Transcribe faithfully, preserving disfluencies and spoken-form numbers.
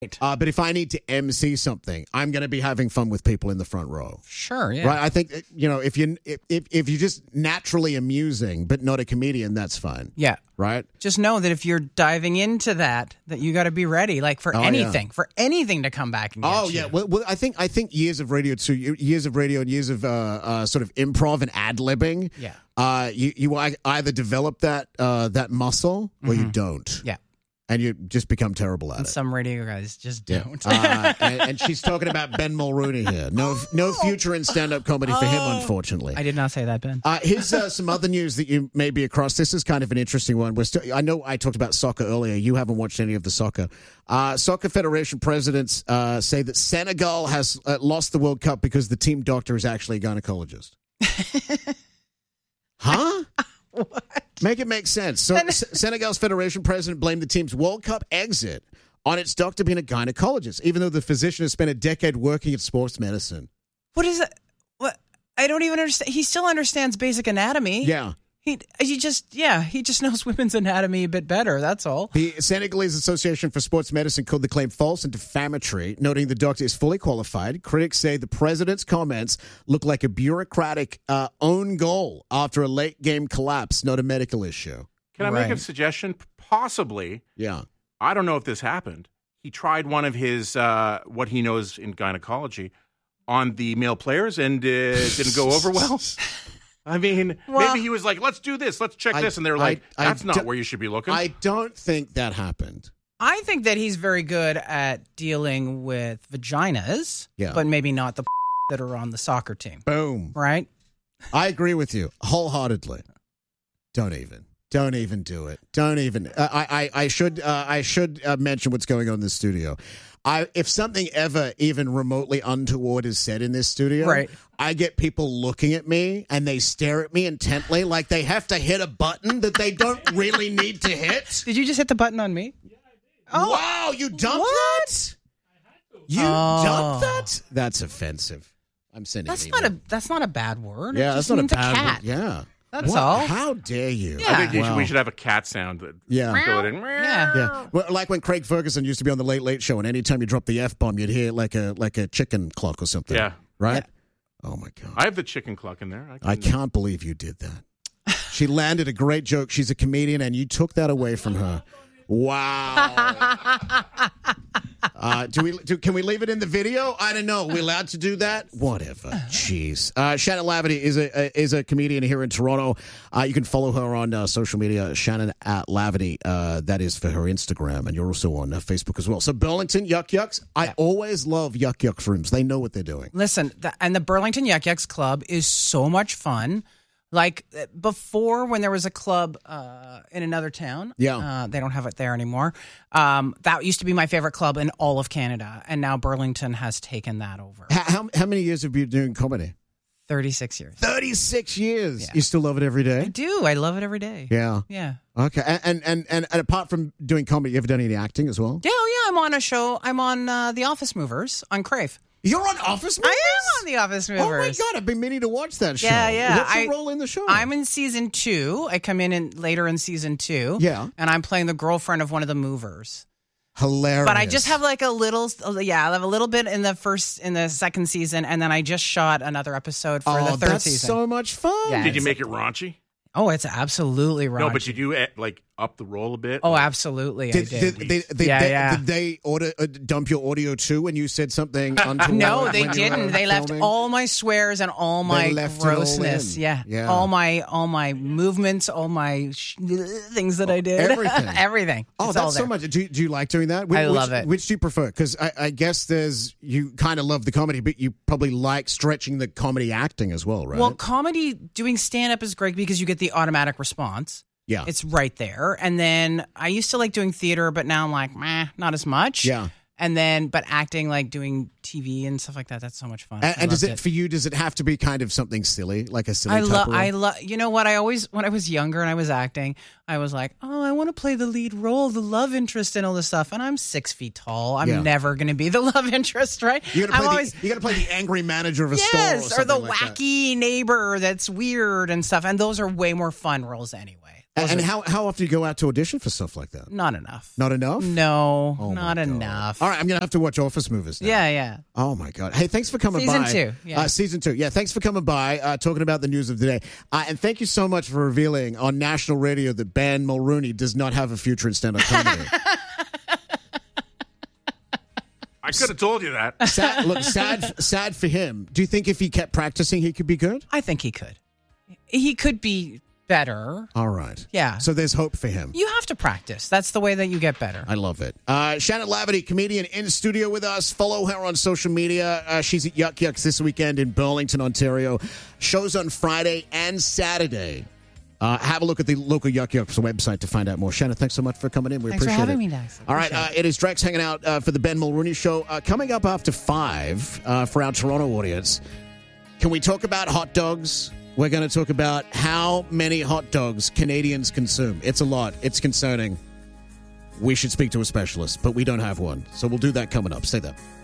Uh, but if I need to M C something, I'm going to be having fun with people in the front row. Sure, yeah. Right? I think, you know, if, you, if, if, if you're just naturally amusing but not a comedian, that's fine. Yeah. Right? Just know that if you're diving into that, that you got to be ready, like for Oh, anything, yeah. for anything to come back and get Oh, you. yeah. Well, well, I think I think years of radio, too, years of radio and years of uh, uh, sort of improv and ad-libbing, Yeah. uh, you, you either develop that, uh, that muscle or you don't. Yeah. And you just become terrible at And it. some radio guys just Yeah. don't. Uh, and, and she's talking about Ben Mulrooney here. No, no future in stand-up comedy for him, unfortunately. I did not say that, Ben. Uh, here's uh, some other news that you may be across. This is kind of an interesting one. We're still, I know I talked about soccer earlier. You haven't watched any of the soccer. Uh, Soccer Federation presidents uh, say that Senegal has uh, lost the World Cup because the team doctor is actually a gynecologist. Huh? What? Make it make sense. So S- Senegal's Federation president blamed the team's World Cup exit on its doctor being a gynecologist, even though the physician has spent a decade working in sports medicine. What is it? What? I don't even understand. He still understands basic anatomy. Yeah. He, he just, yeah, he just knows women's anatomy a bit better. That's all. The Senegalese Association for Sports Medicine called the claim false and defamatory, noting the doctor is fully qualified. Critics say the president's comments look like a bureaucratic uh, own goal after a late game collapse, not a medical issue. Can I Right. make a suggestion? Possibly. Yeah. I don't know if this happened. He tried one of his, uh, what he knows in gynecology, on the male players and uh, didn't go over well. I mean, Well- maybe he was like, let's do this, let's check I- this. And they're I- like, I that's not don't- where you should be looking. I don't think that happened. I think that he's very good at dealing with vaginas, Yeah. but maybe not the that are on the soccer team, Boom. right? I agree with you wholeheartedly. Don't even. Don't even do it. Don't even. Uh, I, I, I should. Uh, I should uh, mention what's going on in the studio. I, if something ever even remotely untoward is said in this studio, Right. I get people looking at me and they stare at me intently, like they have to hit a button that they don't really need to hit. Did you just hit the button on me? Oh, Wow, you dumped What? that? You Oh. dumped that? That's offensive. I'm sending. that's an not email. a that's not a bad word. Yeah, It that's just not a means bad cat. word. Yeah. That's What? all. How dare you? Yeah. I think you should, Wow. we should have a cat sound. That Yeah. fill it in. Yeah. Yeah, well, like when Craig Ferguson used to be on the Late Late Show, and anytime you drop the F bomb, you'd hear like a like a chicken clock or something. Yeah. right. Oh my god, I have the chicken cluck in there. I, can, I can't believe you did that. She landed a great joke. She's a comedian, and you took that away from her. Wow. Uh, do we? Do, can we leave it in the video? I don't know. Are we allowed to do that? Whatever. Jeez. Uh, Shannon Laverty is a, a is a comedian here in Toronto. Uh, you can follow her on uh, social media, Shannon at Laverty. Uh, that is for her Instagram, and you're also on uh, Facebook as well. So Burlington Yuck Yucks. I Yeah. always love Yuck Yucks rooms. They know what they're doing. Listen, the, and the Burlington Yuck Yucks Club is so much fun. Like uh, before, when there was a club uh, in another town, Yeah. uh, they don't have it there anymore. Um, that used to be my favorite club in all of Canada, and now Burlington has taken that over. How, how, how many years have you been doing comedy? Thirty-six years. thirty-six years. Yeah. You still love it every I day? do. I love it every day. Yeah. Yeah. Okay. And, and and and and apart from doing comedy, you ever done any acting as well? Yeah. Oh, yeah. I'm on a show. I'm on uh, The Office Movers on Crave. You're on Office Movies? I am on The Office Movers. Oh my god, I've been meaning to watch that show. Yeah, yeah. What's your I- role in the show? I'm in season two. I come in, in later in season two. Yeah. And I'm playing the girlfriend of one of the movers. hilarious. But I just have like a little, yeah, I have a little bit in the first, in the second season, and then I just shot another episode for oh, the third that's season. so much fun. Yeah. Did you make it raunchy? Oh, it's absolutely right. No, but did you eh, like up the roll a bit? Oh, Like, absolutely, Did, I did. did, they, they, Yeah, they, yeah. did they order, uh, dump your audio too when you said something? untoward No, they when you were didn't. They left filming? all my swears and all my left it all grossness. in. Yeah. Yeah. all my all my movements, all my sh- things that I did, Everything. everything. Oh, It's all that's so there. much. Do you, do you like doing that? Which, I love which, it. Which do you prefer? Because I, I guess there's you kind of love the comedy, but you probably like stretching the comedy acting as well, right? Well, comedy doing stand up is great because you get the automatic response. yeah, It's right there. And then I used to like doing theater, but now I'm like, meh, not as much. yeah. And then, but acting, like doing T V and stuff like that, that's so much fun. And, I and does loved it, for you? Does it have to be kind of something silly, like a silly? I type love, of role? I love, you know what? I always, when I was younger and I was acting, I was like, oh, I want to play the lead role, the love interest and all this stuff. And I'm six feet tall. I'm Yeah. never going to be the love interest, right? You gotta I'm play always, the, you got to play the angry manager of a store, or, yes, or, the something like that. wacky neighbor that's weird and stuff. And those are way more fun roles anyway. And, and how, how often do you go out to audition for stuff like that? Not enough. Not enough? No, Oh, my not God. enough. All right, I'm going to have to watch Office Movies now. Yeah, yeah. Oh, my God. Hey, thanks for coming Season by. two, yeah. Uh, season two. Yeah, thanks for coming by, uh, talking about the news of the day. Uh, and thank you so much for revealing on national radio that Ben Mulrooney does not have a future in stand-up comedy. I could have told you that. sad, look, sad, sad for him. Do you think if he kept practicing, he could be good? I think he could. He could be better. All right. Yeah. So there's hope for him. You have to practice. That's the way that you get better. I love it. Uh, Shannon Laverty, comedian in studio with us. Follow her on social media. Uh, she's at Yuck Yucks this weekend in Burlington, Ontario. Shows on Friday and Saturday. Uh, have a look at the local Yuck Yucks website to find out more. Shannon, thanks so much for coming in. We Thanks for appreciate having it. me, Dax. All right, uh, it is Drex hanging out uh, for the Ben Mulrooney Show. Uh, coming up after five uh, for our Toronto audience. Can we talk about hot dogs? We're going to talk about how many hot dogs Canadians consume. It's a lot. It's concerning. We should speak to a specialist, but we don't have one. So we'll do that coming up. Stay there.